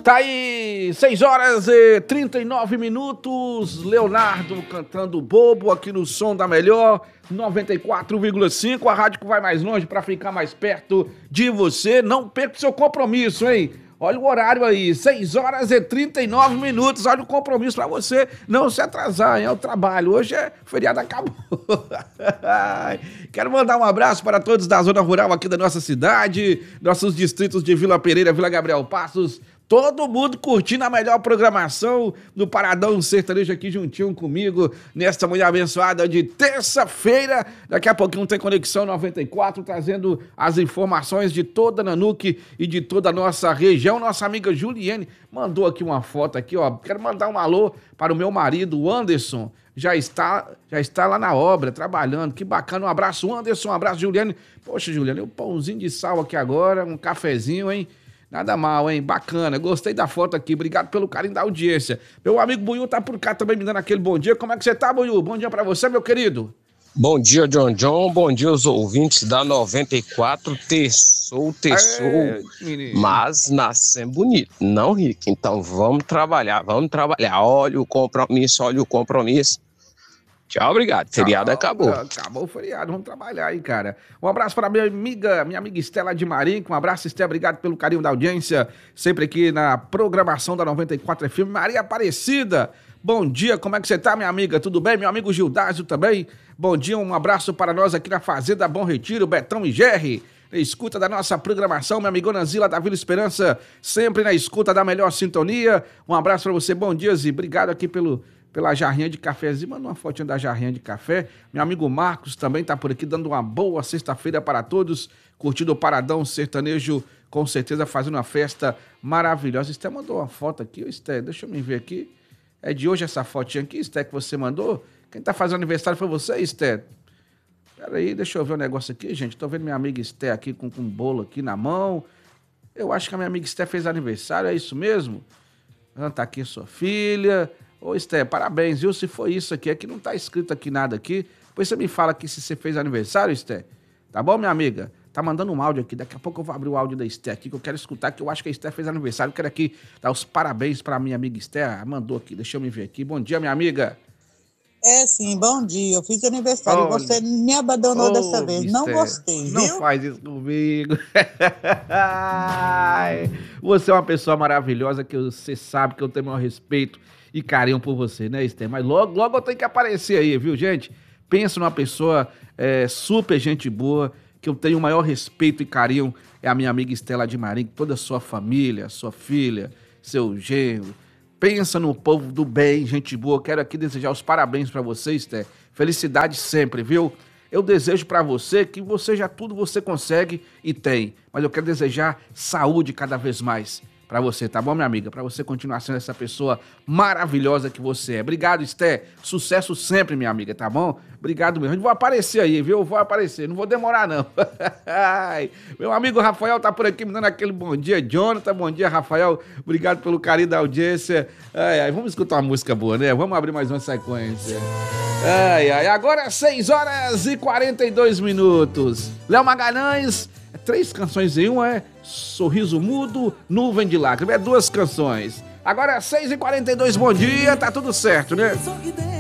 Tá aí, 6 horas e 39 minutos, Leonardo cantando Bobo aqui no Som da Melhor, 94,5, a rádio que vai mais longe para ficar mais perto de você. Não perca o seu compromisso, hein? Olha o horário aí, 6 horas e 39 minutos, olha o compromisso para você não se atrasar, hein? É o trabalho, hoje é feriado, acabou. Quero mandar um abraço para todos da zona rural aqui da nossa cidade, nossos distritos de Vila Pereira, Vila Gabriel Passos, todo mundo curtindo a melhor programação do Paradão Sertanejo aqui juntinho comigo nesta manhã abençoada de terça-feira. Daqui a pouquinho tem Conexão 94 trazendo as informações de toda Nanuque e de toda a nossa região. Nossa amiga Juliane mandou aqui uma foto aqui, ó. Quero mandar um alô para o meu marido, o Anderson. Já está lá na obra, trabalhando. Que bacana. Um abraço, Anderson. Um abraço, Juliane. Poxa, Juliane, um pãozinho de sal aqui agora, um cafezinho, hein? Nada mal, hein? Bacana. Gostei da foto aqui. Obrigado pelo carinho da audiência. Meu amigo Buiú tá por cá também me dando aquele bom dia. Como é que você tá, Buiú? Bom dia pra você, meu querido. Bom dia, John. Bom dia aos ouvintes da 94. Terçou. Mas nascendo bonito, não, Rick? Então vamos trabalhar. Olha o compromisso. Tchau, obrigado. Feriado acabou. Acabou o feriado, vamos trabalhar aí, cara. Um abraço para minha amiga Estela de Marinco. Um abraço, Estela, obrigado pelo carinho da audiência. Sempre aqui na programação da 94 FM. Maria Aparecida, bom dia, como é que você tá, minha amiga? Tudo bem? Meu amigo Gildásio também. Bom dia, um abraço para nós aqui na Fazenda Bom Retiro, Betão e Gerry. Escuta da nossa programação, minha amigona Zila da Vila Esperança, sempre na escuta da melhor sintonia. Um abraço para você, bom dia, Zi. Obrigado aqui pela jarrinha de cafezinho, manda uma fotinha da jarrinha de café. Meu amigo Marcos também tá por aqui, dando uma boa sexta-feira para todos, curtindo o Paradão Sertanejo, com certeza fazendo uma festa maravilhosa. Esté mandou uma foto aqui, Esté, deixa eu me ver aqui. É de hoje essa fotinha aqui, Esté, que você mandou? Quem tá fazendo aniversário foi você, Esté? Pera aí, deixa eu ver um negócio aqui, gente. Tô vendo minha amiga Esté aqui com um bolo aqui na mão. Eu acho que a minha amiga Esté fez aniversário, é isso mesmo? Tá aqui sua filha. Ô, Esté, parabéns, viu? Se foi isso aqui, é que não tá escrito aqui nada aqui. Depois você me fala aqui se você fez aniversário, Esté. Tá bom, minha amiga? Tá mandando um áudio aqui. Daqui a pouco eu vou abrir o áudio da Esté aqui, que eu quero escutar, que eu acho que a Esté fez aniversário. Eu quero aqui dar os parabéns pra minha amiga Esté. Mandou aqui, deixa eu me ver aqui. Bom dia, minha amiga. É sim, bom dia. Eu fiz aniversário e você me abandonou dessa vez. Esté, não gostei, viu? Não faz isso comigo. Você é uma pessoa maravilhosa, que você sabe que eu tenho o maior respeito e carinho por você, né, Esté? Mas logo eu tenho que aparecer aí, viu, gente? Pensa numa pessoa super gente boa, que eu tenho o maior respeito e carinho, é a minha amiga Estela de Marinho, toda a sua família, sua filha, seu genro. Pensa no povo do bem, gente boa. Quero aqui desejar os parabéns pra você, Esté. Felicidade sempre, viu? Eu desejo pra você que você já tudo você consegue e tem. Mas eu quero desejar saúde cada vez mais pra você, tá bom, minha amiga? Pra você continuar sendo essa pessoa maravilhosa que você é. Obrigado, Esté. Sucesso sempre, minha amiga, tá bom? Obrigado mesmo. Eu vou aparecer aí, viu? Eu vou aparecer. Não vou demorar, não. Meu amigo Rafael tá por aqui me dando aquele bom dia. Jonathan, bom dia, Rafael. Obrigado pelo carinho da audiência. Vamos escutar uma música boa, né? Vamos abrir mais uma sequência. Agora 6 horas e 42 minutos. Léo Magalhães, 3 canções em uma, Sorriso Mudo, Nuvem de Lágrimas. 2 canções. Agora 6h42, bom dia, tá tudo certo, né?